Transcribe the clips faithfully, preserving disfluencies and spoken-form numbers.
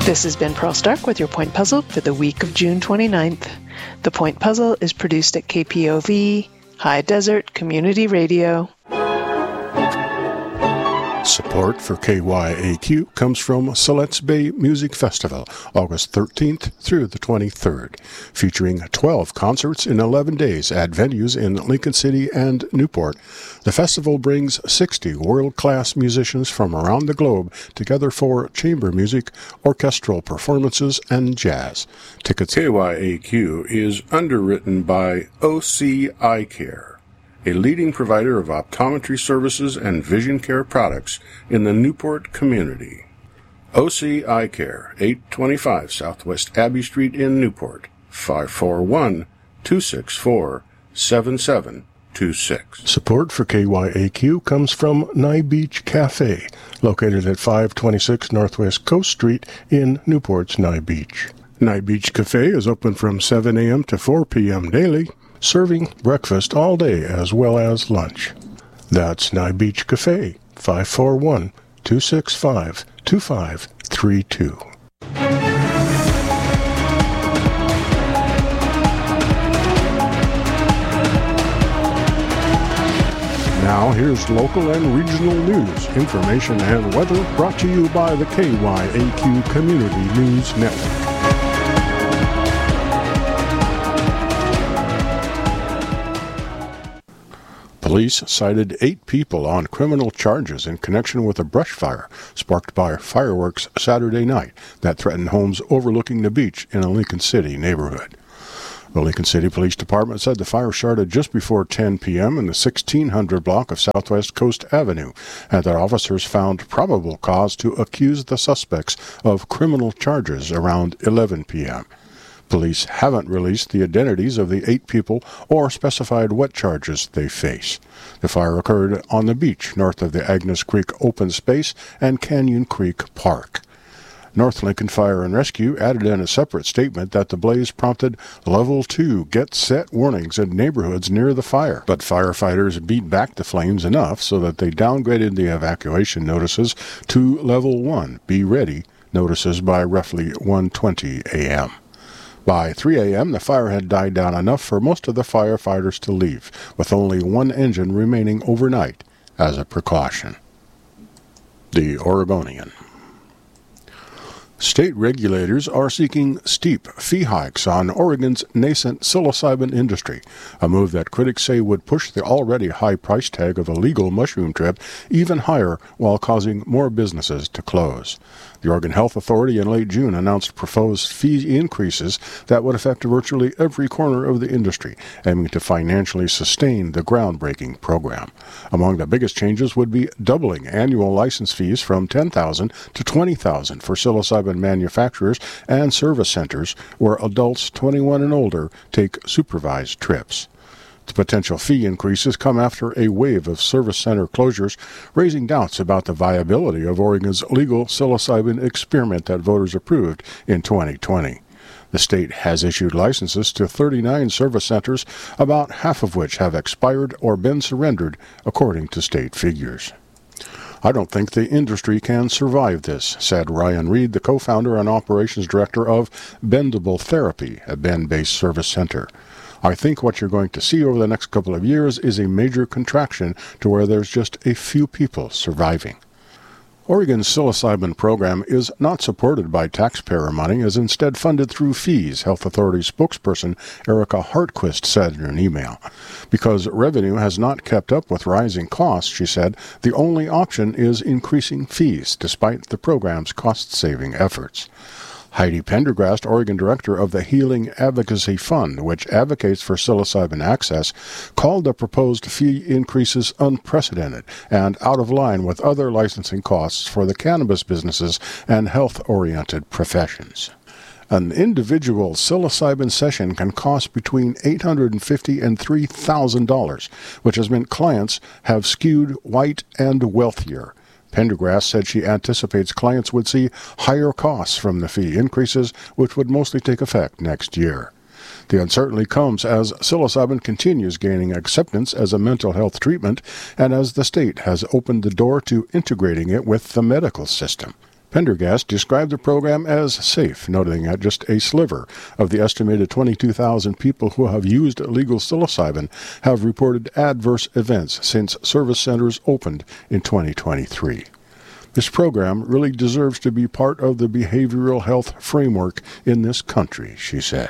This has been Pearl Stark with your Point Puzzle for the week of June twenty-ninth. The Point Puzzle is produced at K P O V, High Desert Community Radio. Support for K Y A Q comes from Siletz Bay Music Festival, August thirteenth through the twenty-third, featuring twelve concerts in eleven days at venues in Lincoln City and Newport. The festival brings sixty world-class musicians from around the globe together for chamber music, orchestral performances, and jazz. Tickets. K Y A Q is underwritten by O C Eye Care, a leading provider of optometry services and vision care products in the Newport community. O C Eye Care, eight twenty-five Southwest Abbey Street in Newport, five four one, two six four, seven seven two six. Support for K Y A Q comes from Nye Beach Cafe, located at five twenty-six Northwest Coast Street in Newport's Nye Beach. Nye Beach Cafe is open from seven a.m. to four p.m. daily, serving breakfast all day as well as lunch. That's Nye Beach Cafe, five four one, two six five, two five three two. Now here's local and regional news, information, and weather brought to you by the K Y A Q Community News Network. Police cited eight people on criminal charges in connection with a brush fire sparked by fireworks Saturday night that threatened homes overlooking the beach in a Lincoln City neighborhood. The Lincoln City Police Department said the fire started just before ten p.m. in the sixteen hundred block of Southwest Coast Avenue, and that officers found probable cause to accuse the suspects of criminal charges around eleven p.m. Police haven't released the identities of the eight people or specified what charges they face. The fire occurred on the beach north of the Agnes Creek Open Space and Canyon Creek Park. North Lincoln Fire and Rescue added in a separate statement that the blaze prompted Level two get-set warnings in neighborhoods near the fire, but firefighters beat back the flames enough so that they downgraded the evacuation notices to Level one, Be Ready, notices by roughly one twenty a.m. By three a.m., the fire had died down enough for most of the firefighters to leave, with only one engine remaining overnight as a precaution. The Oregonian. State regulators are seeking steep fee hikes on Oregon's nascent psilocybin industry, a move that critics say would push the already high price tag of a legal mushroom trip even higher while causing more businesses to close. The Oregon Health Authority in late June announced proposed fee increases that would affect virtually every corner of the industry, aiming to financially sustain the groundbreaking program. Among the biggest changes would be doubling annual license fees from ten thousand dollars to twenty thousand dollars for psilocybin manufacturers and service centers where adults twenty-one and older take supervised trips. The potential fee increases come after a wave of service center closures, raising doubts about the viability of Oregon's legal psilocybin experiment that voters approved in twenty twenty. The state has issued licenses to thirty-nine service centers, about half of which have expired or been surrendered, according to state figures. I don't think the industry can survive this, said Ryan Reed, the co-founder and operations director of Bendable Therapy, a Bend-based service center. I think what you're going to see over the next couple of years is a major contraction to where there's just a few people surviving. Oregon's psilocybin program is not supported by taxpayer money, is instead funded through fees, Health Authority spokesperson Erica Hartquist said in an email. Because revenue has not kept up with rising costs, she said, the only option is increasing fees, despite the program's cost-saving efforts. Heidi Pendergrast, Oregon director of the Healing Advocacy Fund, which advocates for psilocybin access, called the proposed fee increases unprecedented and out of line with other licensing costs for the cannabis businesses and health-oriented professions. An individual psilocybin session can cost between eight hundred fifty dollars and three thousand dollars, which has meant clients have skewed white and wealthier. Pendergrast said she anticipates clients would see higher costs from the fee increases, which would mostly take effect next year. The uncertainty comes as psilocybin continues gaining acceptance as a mental health treatment and as the state has opened the door to integrating it with the medical system. Pendergast described the program as safe, noting that just a sliver of the estimated twenty-two thousand people who have used legal psilocybin have reported adverse events since service centers opened in twenty twenty-three. This program really deserves to be part of the behavioral health framework in this country, she said.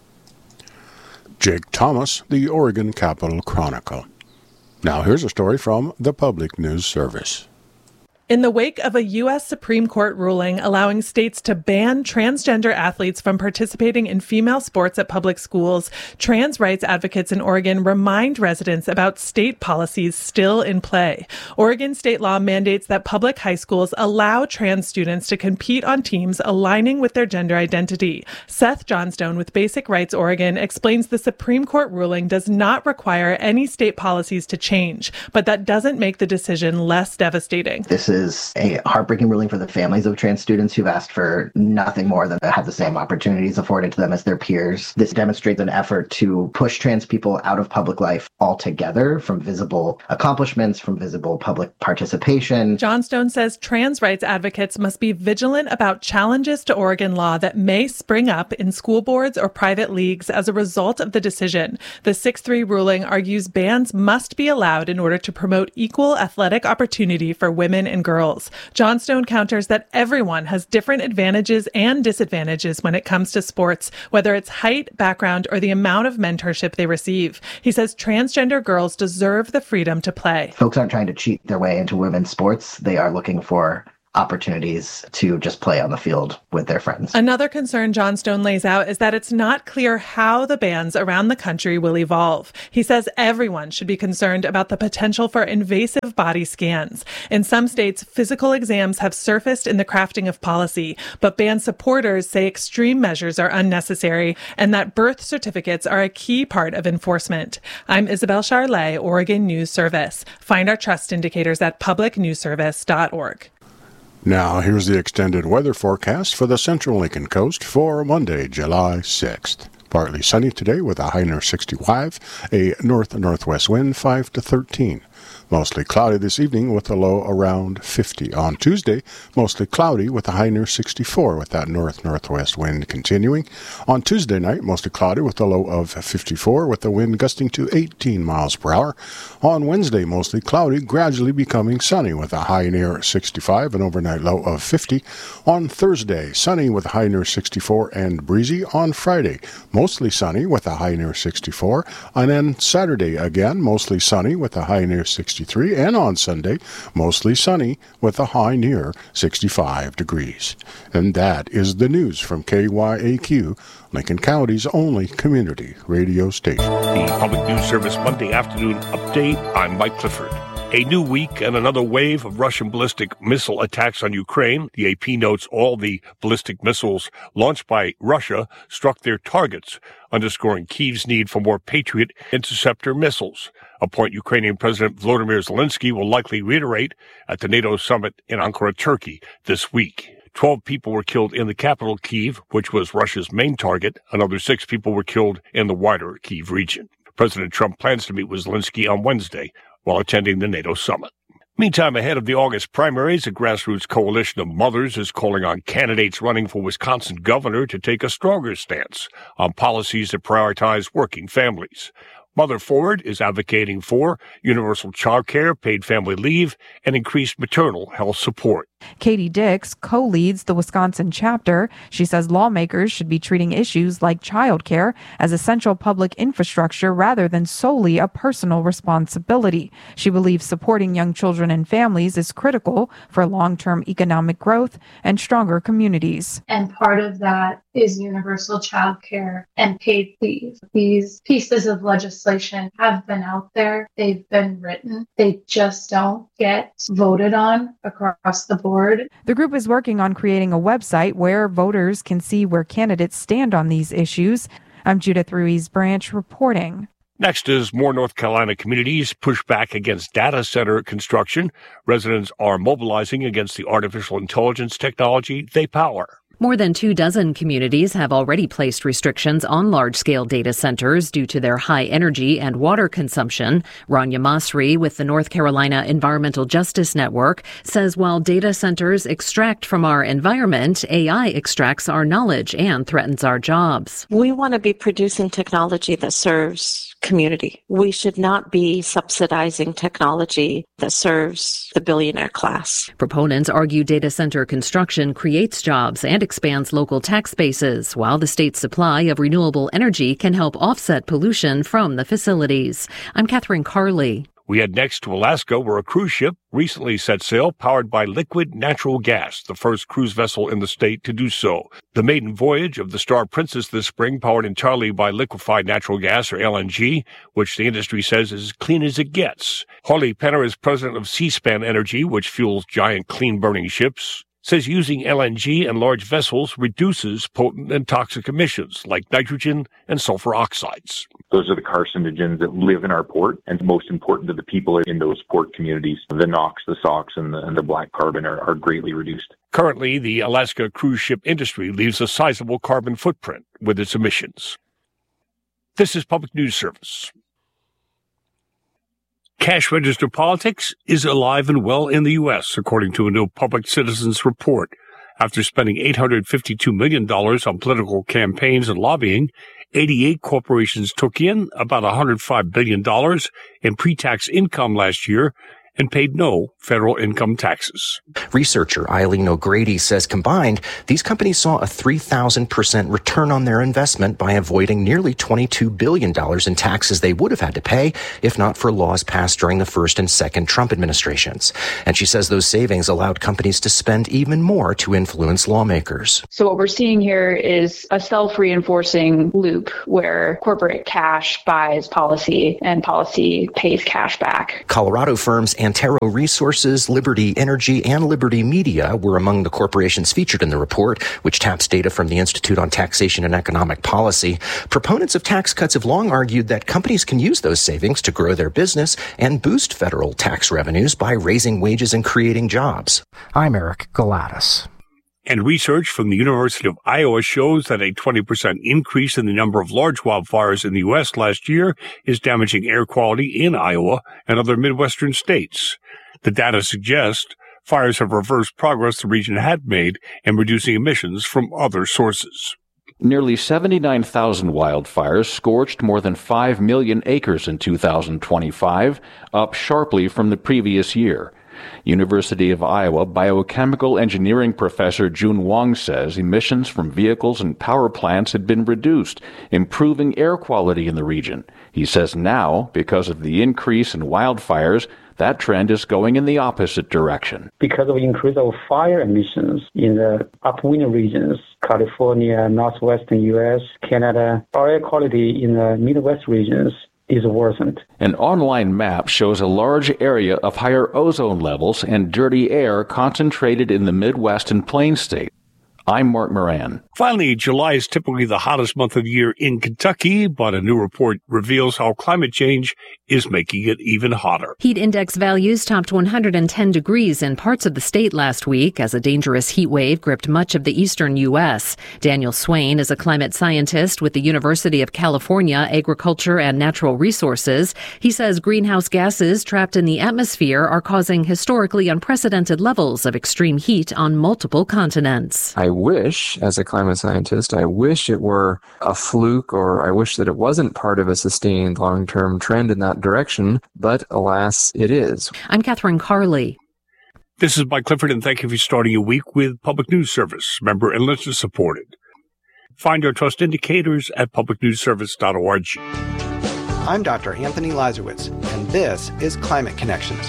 Jake Thomas, the Oregon Capitol Chronicle. Now here's a story from the Public News Service. In the wake of a U S Supreme Court ruling allowing states to ban transgender athletes from participating in female sports at public schools, trans rights advocates in Oregon remind residents about state policies still in play. Oregon state law mandates that public high schools allow trans students to compete on teams aligning with their gender identity. Seth Johnstone with Basic Rights Oregon explains the Supreme Court ruling does not require any state policies to change, but that doesn't make the decision less devastating. This is is a heartbreaking ruling for the families of trans students who've asked for nothing more than to have the same opportunities afforded to them as their peers. This demonstrates an effort to push trans people out of public life altogether, from visible accomplishments, from visible public participation. Johnstone says trans rights advocates must be vigilant about challenges to Oregon law that may spring up in school boards or private leagues as a result of the decision. The six three ruling argues bans must be allowed in order to promote equal athletic opportunity for women and girls. Johnstone counters that everyone has different advantages and disadvantages when it comes to sports, whether it's height, background, or the amount of mentorship they receive. He says transgender girls deserve the freedom to play. Folks aren't trying to cheat their way into women's sports. They are looking for opportunities to just play on the field with their friends. Another concern Johnstone lays out is that it's not clear how the bans around the country will evolve. He says everyone should be concerned about the potential for invasive body scans. In some states, physical exams have surfaced in the crafting of policy, but ban supporters say extreme measures are unnecessary and that birth certificates are a key part of enforcement. I'm Isabel Charlet, Oregon News Service. Find our trust indicators at public news service dot org. Now, here's the extended weather forecast for the central Lincoln Coast for Monday, July sixth. Partly sunny today with a high near sixty-five, a north-northwest wind five to thirteen. Mostly cloudy this evening with a low around fifty. On Tuesday, mostly cloudy with a high near sixty-four with that north-northwest wind continuing. On Tuesday night, mostly cloudy with a low of fifty-four with the wind gusting to eighteen miles per hour. On Wednesday, mostly cloudy, gradually becoming sunny with a high near sixty-five and overnight low of fifty. On Thursday, sunny with a high near sixty-four and breezy. On Friday, mostly sunny with a high near sixty-four. And then Saturday again, mostly sunny with a high near sixty-three. And on Sunday, mostly sunny with a high near sixty-five degrees. And that is the news from K Y A Q, Lincoln County's only community radio station. The Public News Service Monday afternoon update. I'm Mike Clifford. A new week and another wave of Russian ballistic missile attacks on Ukraine. The A P notes all the ballistic missiles launched by Russia struck their targets, underscoring Kyiv's need for more Patriot interceptor missiles, a point Ukrainian President Volodymyr Zelensky will likely reiterate at the NATO summit in Ankara, Turkey, this week. Twelve people were killed in the capital, Kyiv, which was Russia's main target. Another six people were killed in the wider Kyiv region. President Trump plans to meet with Zelensky on Wednesday while attending the NATO summit. Meantime, ahead of the August primaries, a grassroots coalition of mothers is calling on candidates running for Wisconsin governor to take a stronger stance on policies that prioritize working families. Mother Forward is advocating for universal child care, paid family leave, and increased maternal health support. Katie Dix co-leads the Wisconsin chapter. She says lawmakers should be treating issues like childcare as essential public infrastructure rather than solely a personal responsibility. She believes supporting young children and families is critical for long-term economic growth and stronger communities. And part of that is universal childcare and paid leave. These pieces of legislation have been out there. They've been written. They just don't get voted on across the board. The group is working on creating a website where voters can see where candidates stand on these issues. I'm Judith Ruiz Branch reporting. Next is more North Carolina communities push back against data center construction. Residents are mobilizing against the artificial intelligence technology they power. More than two dozen communities have already placed restrictions on large-scale data centers due to their high energy and water consumption. Rania Masri with the North Carolina Environmental Justice Network says while data centers extract from our environment, A I extracts our knowledge and threatens our jobs. We want to be producing technology that serves community. We should not be subsidizing technology that serves the billionaire class. Proponents argue data center construction creates jobs and expands local tax bases, while the state's supply of renewable energy can help offset pollution from the facilities. I'm Catherine Carley. We head next to Alaska, where a cruise ship recently set sail powered by liquid natural gas, the first cruise vessel in the state to do so. The maiden voyage of the Star Princess this spring, powered entirely by liquefied natural gas, or L N G, which the industry says is as clean as it gets. Harley Penner is president of C-SPAN Energy, which fuels giant clean-burning ships, says using L N G and large vessels reduces potent and toxic emissions like nitrogen and sulfur oxides. Those are the carcinogens that live in our port, and most important to the people in those port communities. The NOx, the SOx, and the, and the black carbon are, are greatly reduced. Currently, the Alaska cruise ship industry leaves a sizable carbon footprint with its emissions. This is Public News Service. Cash register politics is alive and well in the U S, according to a new Public Citizens report. After spending eight hundred fifty-two million dollars on political campaigns and lobbying, eighty-eight corporations took in about one hundred five billion dollars in pre-tax income last year and paid no federal income taxes. Researcher Eileen O'Grady says combined, these companies saw a three thousand percent return on their investment by avoiding nearly twenty-two billion dollars in taxes they would have had to pay if not for laws passed during the first and second Trump administrations. And she says those savings allowed companies to spend even more to influence lawmakers. So what we're seeing here is a self-reinforcing loop where corporate cash buys policy and policy pays cash back. Colorado firms Antero Resources, Liberty Energy, and Liberty Media were among the corporations featured in the report, which taps data from the Institute on Taxation and Economic Policy. Proponents of tax cuts have long argued that companies can use those savings to grow their business and boost federal tax revenues by raising wages and creating jobs. I'm Eric Galatis. And research from the University of Iowa shows that a twenty percent increase in the number of large wildfires in the U S last year is damaging air quality in Iowa and other Midwestern states. The data suggests fires have reversed progress the region had made in reducing emissions from other sources. Nearly seventy-nine thousand wildfires scorched more than five million acres in two thousand twenty-five, up sharply from the previous year. University of Iowa biochemical engineering professor Jun Wang says emissions from vehicles and power plants had been reduced, improving air quality in the region. He says now, because of the increase in wildfires, that trend is going in the opposite direction. Because of increase of fire emissions in the upwind regions, California, northwestern U S, Canada, our air quality in the Midwest regions is worsened. An online map shows a large area of higher ozone levels and dirty air concentrated in the Midwest and Plains states. I'm Mark Moran. Finally, July is typically the hottest month of the year in Kentucky, but a new report reveals how climate change is making it even hotter. Heat index values topped one hundred ten degrees in parts of the state last week as a dangerous heat wave gripped much of the eastern U S. Daniel Swain is a climate scientist with the University of California Agriculture and Natural Resources. He says greenhouse gases trapped in the atmosphere are causing historically unprecedented levels of extreme heat on multiple continents. I wish, as a climate scientist, I wish it were a fluke, or I wish that it wasn't part of a sustained long-term trend in that direction, but alas, it is. I'm Catherine Carley. This is Mike Clifford, and thank you for starting your week with Public News Service, member and listener supported. Find our trust indicators at public news service dot org. I'm Doctor Anthony Lazarowitz, and this is Climate Connections.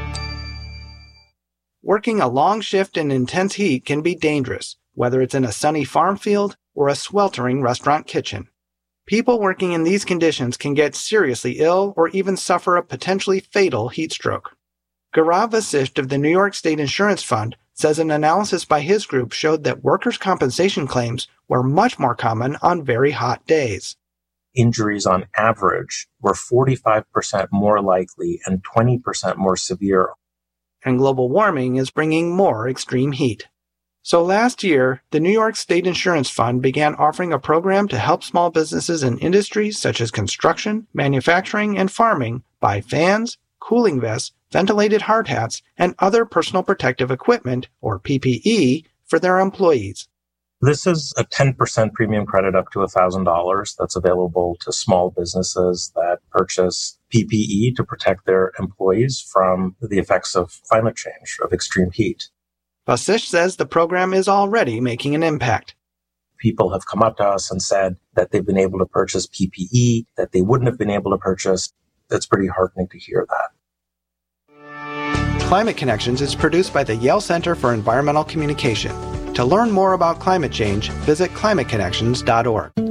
Working a long shift in intense heat can be dangerous, whether it's in a sunny farm field or a sweltering restaurant kitchen. People working in these conditions can get seriously ill or even suffer a potentially fatal heat stroke. Gaurav Vasisht of the New York State Insurance Fund says an analysis by his group showed that workers' compensation claims were much more common on very hot days. Injuries on average were forty-five percent more likely and twenty percent more severe. And global warming is bringing more extreme heat. So last year, the New York State Insurance Fund began offering a program to help small businesses in industries such as construction, manufacturing, and farming buy fans, cooling vests, ventilated hard hats, and other personal protective equipment, or P P E, for their employees. This is a ten percent premium credit up to one thousand dollars that's available to small businesses that purchase P P E to protect their employees from the effects of climate change, of extreme heat. Basish says the program is already making an impact. People have come up to us and said that they've been able to purchase P P E that they wouldn't have been able to purchase. It's pretty heartening to hear that. Climate Connections is produced by the Yale Center for Environmental Communication. To learn more about climate change, visit climate connections dot org.